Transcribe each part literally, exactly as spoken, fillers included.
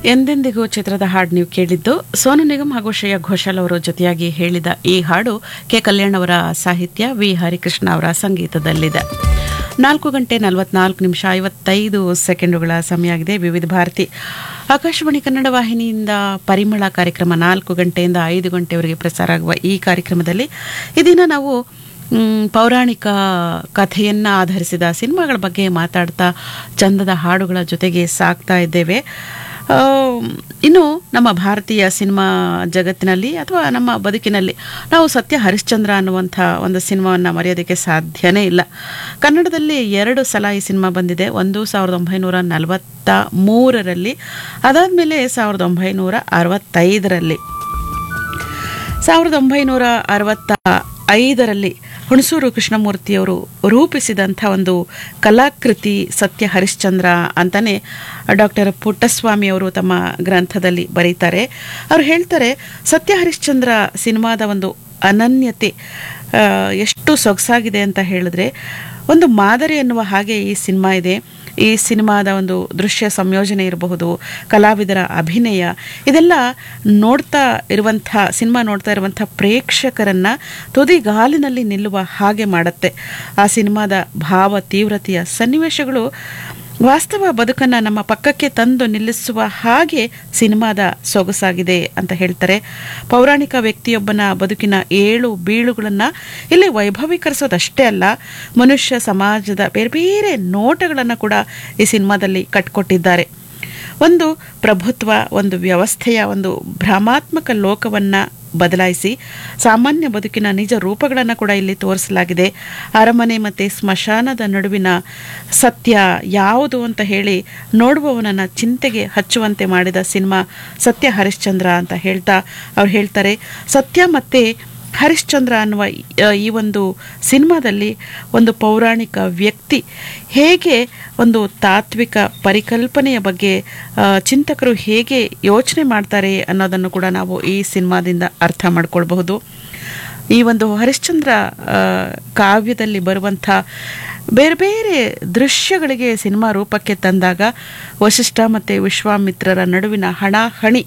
ಎಂದೆಂದಿಗೂ ಚಿತ್ರದ ಹಾಡು ನೀವು ಕೇಳಿದ್ದು ಸೋನು ನಿಗಮ್ ಹಾಗೂ ಶ್ರೇಯಾ ಘೋಷಾಲ್ ಅವರು ಜೊತೆಯಾಗಿ ಹೇಳಿದ ಈ ಹಾಡು ಕೆ ಕಲ್ಯಾಣ್ ಅವರ ಸಾಹಿತ್ಯ, ವಿ ಹರಿಕೃಷ್ಣ ಅವರ ಸಂಗೀತದಲ್ಲಿದೆ. ನಾಲ್ಕು ಗಂಟೆ ನಲವತ್ನಾಲ್ಕು ನಿಮಿಷ ಐವತ್ತೈದು ಸೆಕೆಂಡುಗಳ ಸಮಯ ಆಗಿದೆ. ವಿವಿಧ ಭಾರತಿ ಆಕಾಶವಾಣಿ ಕನ್ನಡ ವಾಹಿನಿಯಿಂದ ಪರಿಮಳ ಕಾರ್ಯಕ್ರಮ ನಾಲ್ಕು ಗಂಟೆಯಿಂದ ಐದು ಗಂಟೆವರೆಗೆ ಪ್ರಸಾರ ಆಗುವ ಈ ಕಾರ್ಯಕ್ರಮದಲ್ಲಿ ಇದೀನ ನಾವು ಪೌರಾಣಿಕ ಕಥೆಯನ್ನು ಆಧರಿಸಿದ ಸಿನಿಮಾಗಳ ಬಗ್ಗೆ ಮಾತಾಡ್ತಾ ಚಂದದ ಹಾಡುಗಳ ಜೊತೆಗೆ ಸಾಕ್ತಾ ಇದ್ದೇವೆ. ಇನ್ನು ನಮ್ಮ ಭಾರತೀಯ ಸಿನಿಮಾ ಜಗತ್ತಿನಲ್ಲಿ ಅಥವಾ ನಮ್ಮ ಬದುಕಿನಲ್ಲಿ ನಾವು ಸತ್ಯ ಹರಿಶ್ಚಂದ್ರ ಅನ್ನುವಂಥ ಒಂದು ಸಿನಿಮಾವನ್ನು ಮರೆಯೋದಕ್ಕೆ ಸಾಧ್ಯನೇ ಇಲ್ಲ. ಕನ್ನಡದಲ್ಲಿ ಎರಡು ಸಲ ಈ ಸಿನಿಮಾ ಬಂದಿದೆ. ಒಂದು ಸಾವಿರದ ಒಂಬೈನೂರ ನಲವತ್ತ ಮೂರರಲ್ಲಿ, ಅದಾದಮೇಲೆ ಸಾವಿರದ ಒಂಬೈನೂರ ಅರವತ್ತೈದರಲ್ಲಿ. ಸಾವಿರದ ಒಂಬೈನೂರ ಅರವತ್ತ ಐದರಲ್ಲಿ ಹುಣಸೂರು ಕೃಷ್ಣಮೂರ್ತಿಯವರು ರೂಪಿಸಿದಂಥ ಒಂದು ಕಲಾಕೃತಿ ಸತ್ಯ ಹರಿಶ್ಚಂದ್ರ ಅಂತಲೇ ಡಾಕ್ಟರ್ ಪುಟ್ಟಸ್ವಾಮಿ ಅವರು ತಮ್ಮ ಗ್ರಂಥದಲ್ಲಿ ಬರೀತಾರೆ. ಅವರು ಹೇಳ್ತಾರೆ, ಸತ್ಯ ಹರಿಶ್ಚಂದ್ರ ಸಿನಿಮಾದ ಒಂದು ಅನನ್ಯತೆ ಎಷ್ಟು ಸೊಗಸಾಗಿದೆ ಅಂತ ಹೇಳಿದ್ರೆ, ಒಂದು ಮಾದರಿ ಎನ್ನುವ ಹಾಗೆ ಈ ಸಿನಿಮಾ ಇದೆ. ಈ ಸಿನಿಮಾದ ಒಂದು ದೃಶ್ಯ ಸಂಯೋಜನೆ ಇರಬಹುದು, ಕಲಾವಿದರ ಅಭಿನಯ, ಇದೆಲ್ಲ ನೋಡ್ತಾ ಇರುವಂಥ ಸಿನಿಮಾ ನೋಡ್ತಾ ಇರುವಂಥ ಪ್ರೇಕ್ಷಕರನ್ನು ತುದಿಗಾಲಿನಲ್ಲಿ ನಿಲ್ಲುವ ಹಾಗೆ ಮಾಡುತ್ತೆ. ಆ ಸಿನಿಮಾದ ಭಾವ ತೀವ್ರತೆಯ ಸನ್ನಿವೇಶಗಳು ವಾಸ್ತವ ಬದುಕನ್ನು ನಮ್ಮ ಪಕ್ಕಕ್ಕೆ ತಂದು ನಿಲ್ಲಿಸುವ ಹಾಗೆ ಸಿನಿಮಾದ ಸೊಗಸಾಗಿದೆ ಅಂತ ಹೇಳ್ತಾರೆ. ಪೌರಾಣಿಕ ವ್ಯಕ್ತಿಯೊಬ್ಬನ ಬದುಕಿನ ಏಳು ಬೀಳುಗಳನ್ನು ಇಲ್ಲಿ ವೈಭವೀಕರಿಸೋದಷ್ಟೇ ಅಲ್ಲ, ಮನುಷ್ಯ ಸಮಾಜದ ಬೇರೆ ಬೇರೆ ನೋಟಗಳನ್ನು ಕೂಡ ಈ ಸಿನಿಮಾದಲ್ಲಿ ಕಟ್ಕೊಟ್ಟಿದ್ದಾರೆ. ಒಂದು ಪ್ರಭುತ್ವ, ಒಂದು ವ್ಯವಸ್ಥೆಯ ಒಂದು ಭ್ರಮಾತ್ಮಕ ಲೋಕವನ್ನು ಬದಲಾಯಿಸಿ ಸಾಮಾನ್ಯ ಬದುಕಿನ ನಿಜ ರೂಪಗಳನ್ನು ಕೂಡ ಇಲ್ಲಿ ತೋರಿಸಲಾಗಿದೆ. ಅರಮನೆ ಮತ್ತು ಸ್ಮಶಾನದ ನಡುವಿನ ಸತ್ಯ ಯಾವುದು ಅಂತ ಹೇಳಿ ನೋಡುವವನನ್ನು ಚಿಂತೆಗೆ ಹಚ್ಚುವಂತೆ ಮಾಡಿದ ಸಿನಿಮಾ ಸತ್ಯ ಹರಿಶ್ಚಂದ್ರ ಅಂತ ಹೇಳ್ತಾ ಅವ್ರು ಹೇಳ್ತಾರೆ, ಸತ್ಯ ಮತ್ತು ಹರಿಶ್ಚಂದ್ರ ಅನ್ನುವ ಈ ಒಂದು ಸಿನಿಮಾದಲ್ಲಿ ಒಂದು ಪೌರಾಣಿಕ ವ್ಯಕ್ತಿ ಹೇಗೆ ಒಂದು ತಾತ್ವಿಕ ಪರಿಕಲ್ಪನೆಯ ಬಗ್ಗೆ ಚಿಂತಕರು ಹೇಗೆ ಯೋಚನೆ ಮಾಡ್ತಾರೆ ಅನ್ನೋದನ್ನು ಕೂಡ ನಾವು ಈ ಸಿನಿಮಾದಿಂದ ಅರ್ಥ ಮಾಡ್ಕೊಳ್ಬಹುದು. ಈ ಒಂದು ಹರಿಶ್ಚಂದ್ರ ಕಾವ್ಯದಲ್ಲಿ ಬರುವಂಥ ಬೇರೆ ಬೇರೆ ದೃಶ್ಯಗಳಿಗೆ ಸಿನಿಮಾ ರೂಪಕ್ಕೆ ತಂದಾಗ ವಸಿಷ್ಠ ಮತ್ತು ವಿಶ್ವಾಮಿತ್ರರ ನಡುವಿನ ಹಣಾಹಣಿ,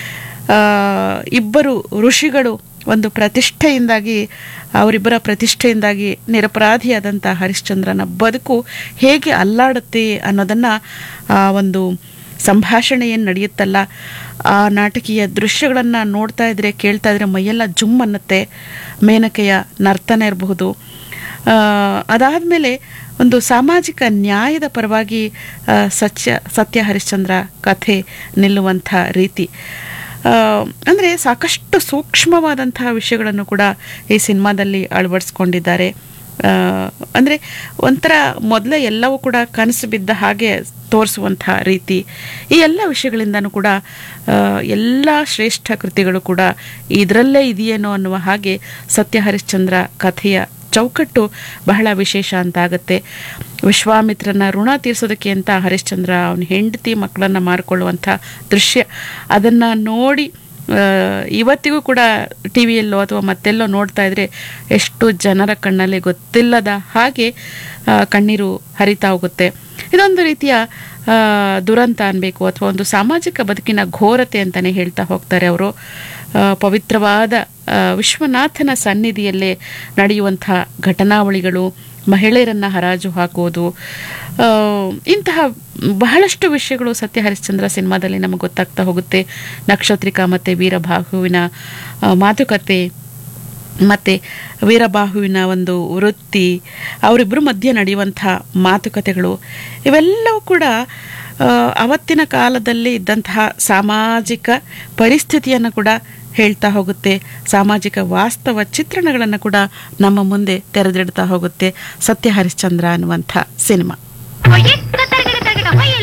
ಇಬ್ಬರು ಋಷಿಗಳು ಒಂದು ಪ್ರತಿಷ್ಠೆಯಿಂದಾಗಿ ಅವರಿಬ್ಬರ ಪ್ರತಿಷ್ಠೆಯಿಂದಾಗಿ ನಿರಪರಾಧಿಯಾದಂಥ ಹರಿಶ್ಚಂದ್ರನ ಬದುಕು ಹೇಗೆ ಅಲ್ಲಾಡುತ್ತೆ ಅನ್ನೋದನ್ನು ಒಂದು ಸಂಭಾಷಣೆ ಏನು ನಡೆಯುತ್ತಲ್ಲ, ಆ ನಾಟಕೀಯ ದೃಶ್ಯಗಳನ್ನು ನೋಡ್ತಾ ಇದ್ರೆ ಕೇಳ್ತಾ ಇದ್ರೆ ಮೈಯೆಲ್ಲ ಜುಮ್ ಅನ್ನತ್ತೆ. ಮೇನಕೆಯ ನರ್ತನ ಇರಬಹುದು. ಅದಾದಮೇಲೆ ಒಂದು ಸಾಮಾಜಿಕ ನ್ಯಾಯದ ಪರವಾಗಿ ಸತ್ಯ ಸತ್ಯ ಹರಿಶ್ಚಂದ್ರ ಕಥೆ ನಿಲ್ಲುವಂಥ ರೀತಿ, ಅಂದರೆ ಸಾಕಷ್ಟು ಸೂಕ್ಷ್ಮವಾದಂತಹ ವಿಷಯಗಳನ್ನು ಕೂಡ ಈ ಸಿನಿಮಾದಲ್ಲಿ ಅಳವಡಿಸ್ಕೊಂಡಿದ್ದಾರೆ. ಅಂದರೆ ಒಂಥರ ಮೊದಲೇ ಎಲ್ಲವೂ ಕೂಡ ಕನಸು ಬಿದ್ದ ಹಾಗೆ ತೋರಿಸುವಂಥ ರೀತಿ, ಈ ಎಲ್ಲ ವಿಷಯಗಳಿಂದನೂ ಕೂಡ ಎಲ್ಲ ಶ್ರೇಷ್ಠ ಕೃತಿಗಳು ಕೂಡ ಇದರಲ್ಲೇ ಇದೆಯೇನೋ ಅನ್ನುವ ಹಾಗೆ ಸತ್ಯ ಹರಿಶ್ಚಂದ್ರ ಕಥೆಯ ಚೌಕಟ್ಟು ಬಹಳ ವಿಶೇಷ ಅಂತ ಆಗುತ್ತೆ. ವಿಶ್ವಾಮಿತ್ರನ ಋಣ ತೀರಿಸೋದಕ್ಕೆ ಅಂತ ಹರಿಶ್ಚಂದ್ರ ಅವನ ಹೆಂಡತಿ ಮಕ್ಕಳನ್ನು ಮಾರಿಕೊಳ್ಳುವಂಥ ದೃಶ್ಯ, ಅದನ್ನು ನೋಡಿ ಇವತ್ತಿಗೂ ಕೂಡ ಟಿ ವಿಯಲ್ಲೋ ಅಥವಾ ಮತ್ತೆಲ್ಲೋ ನೋಡ್ತಾ ಇದ್ರೆ ಎಷ್ಟು ಜನರ ಕಣ್ಣಲ್ಲಿ ಗೊತ್ತಿಲ್ಲದ ಹಾಗೆ ಕಣ್ಣೀರು ಹರಿತಾ ಹೋಗುತ್ತೆ. ಇದೊಂದು ರೀತಿಯ ದುರಂತ ಅನ್ಬೇಕು ಅಥವಾ ಒಂದು ಸಾಮಾಜಿಕ ಬದುಕಿನ ಘೋರತೆ ಅಂತಲೇ ಹೇಳ್ತಾ ಹೋಗ್ತಾರೆ ಅವರು. ಪವಿತ್ರವಾದ ವಿಶ್ವನಾಥನ ಸನ್ನಿಧಿಯಲ್ಲೇ ನಡೆಯುವಂಥ ಘಟನಾವಳಿಗಳು, ಮಹಿಳೆಯರನ್ನು ಹರಾಜು ಹಾಕುವುದು, ಇಂತಹ ಬಹಳಷ್ಟು ವಿಷಯಗಳು ಸತ್ಯ ಹರಿಶ್ಚಂದ್ರ ಸಿನಿಮಾದಲ್ಲಿ ನಮಗೆ ಗೊತ್ತಾಗ್ತಾ ಹೋಗುತ್ತೆ. ನಕ್ಷತ್ರಿಕಾ ಮತ್ತು ವೀರಬಾಹುವಿನ ಮಾತುಕತೆ ಮತ್ತು ವೀರಬಾಹುವಿನ ಒಂದು ವೃತ್ತಿ, ಅವರಿಬ್ಬರ ಮಧ್ಯೆ ನಡೆಯುವಂಥ ಮಾತುಕತೆಗಳು, ಇವೆಲ್ಲವೂ ಕೂಡ ಅವತ್ತಿನ ಕಾಲದಲ್ಲಿ ಇದ್ದಂತಹ ಸಾಮಾಜಿಕ ಪರಿಸ್ಥಿತಿಯನ್ನು ಕೂಡ ಹೇಳ್ತಾ ಹೋಗುತ್ತೆ. ಸಾಮಾಜಿಕ ವಾಸ್ತವ ಚಿತ್ರಣಗಳನ್ನು ಕೂಡ ನಮ್ಮ ಮುಂದೆ ತೆರೆದಿಡ್ತಾ ಹೋಗುತ್ತೆ ಸತ್ಯ ಹರಿಶ್ಚಂದ್ರ ಅನ್ನುವಂಥ ಸಿನಿಮಾ.